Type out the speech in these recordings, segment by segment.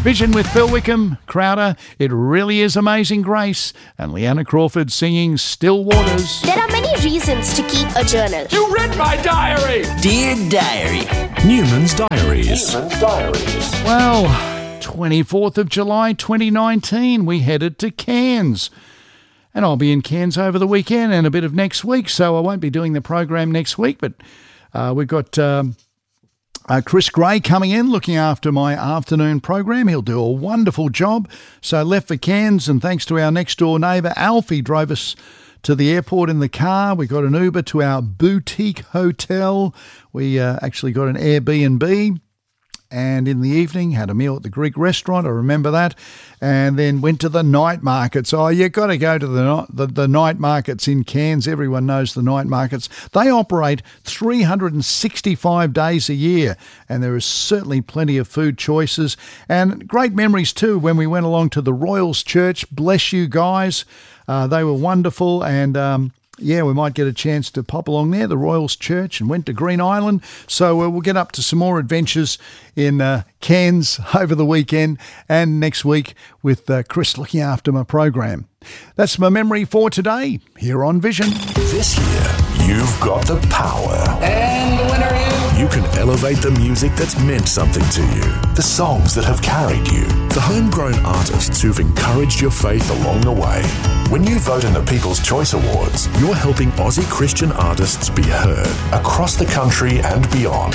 Vision with Phil Wickham, Crowder, It Really Is Amazing Grace, and Leanna Crawford singing Still Waters. There are many reasons to keep a journal. You read my diary! Dear Diary. Newman's Diaries. Well, 24th of July 2019, we headed to Cairns. And I'll be in Cairns over the weekend and a bit of next week, so I won't be doing the program next week, but we've got Chris Gray coming in, looking after my afternoon program. He'll do a wonderful job. So left for Cairns, and thanks to our next door neighbour, Alfie, drove us to the airport in the car. We got an Uber to our boutique hotel. We actually got an Airbnb. And in the evening, had a meal at the Greek restaurant, I remember that, and then went to the night markets. Oh, you've got to go to the night markets in Cairns. Everyone knows the night markets. They operate 365 days a year, and there is certainly plenty of food choices. And great memories too when we went along to the Royals Church. Bless you guys. They were wonderful, and yeah, we might get a chance to pop along there, the Royals Church, and went to Green Island. So we'll get up to some more adventures in Cairns over the weekend and next week with Chris looking after my program. That's my memory for today here on Vision. This year, you've got the power. And the winner is... You can elevate the music that's meant something to you, the songs that have carried you, the homegrown artists who've encouraged your faith along the way. When you vote in the People's Choice Awards, you're helping Aussie Christian artists be heard across the country and beyond.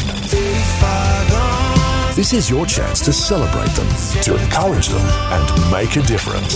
This is your chance to celebrate them, to encourage them, and make a difference.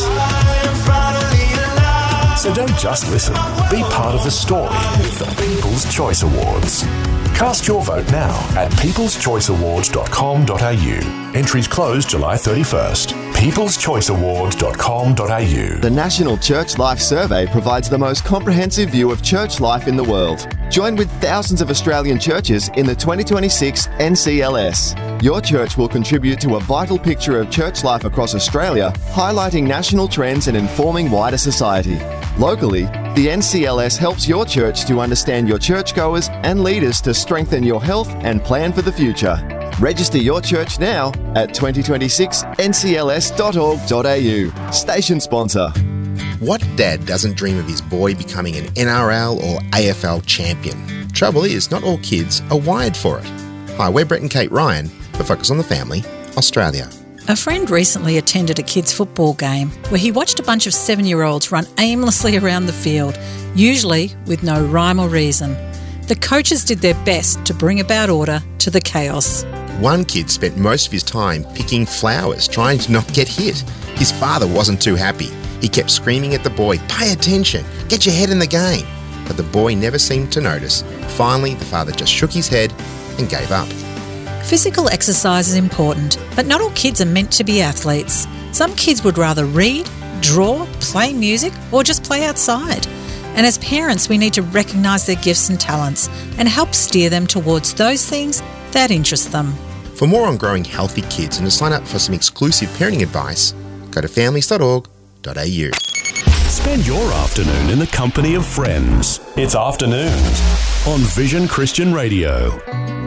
So don't just listen. Be part of the story with the People's Choice Awards. Cast your vote now at peopleschoiceawards.com.au. Entries close July 31st. peopleschoiceawards.com.au. The National Church Life Survey provides the most comprehensive view of church life in the world. Join with thousands of Australian churches in the 2026 NCLS. Your church will contribute to a vital picture of church life across Australia, highlighting national trends and informing wider society. Locally, the NCLS helps your church to understand your churchgoers and leaders to strengthen your health and plan for the future. Register your church now at 2026ncls.org.au. Station sponsor. What dad doesn't dream of his boy becoming an NRL or AFL champion? Trouble is, not all kids are wired for it. Hi, we're Brett and Kate Ryan for Focus on the Family, Australia. A friend recently attended a kids' football game where he watched a bunch of 7-year-olds run aimlessly around the field, usually with no rhyme or reason. The coaches did their best to bring about order to the chaos. One kid spent most of his time picking flowers, trying to not get hit. His father wasn't too happy. He kept screaming at the boy, "Pay attention, get your head in the game." But the boy never seemed to notice. Finally, the father just shook his head and gave up. Physical exercise is important, but not all kids are meant to be athletes. Some kids would rather read, draw, play music, or just play outside. And as parents, we need to recognise their gifts and talents and help steer them towards those things that interest them. For more on growing healthy kids and to sign up for some exclusive parenting advice, go to families.org.au. Spend your afternoon in the company of friends. It's Afternoons on Vision Christian Radio.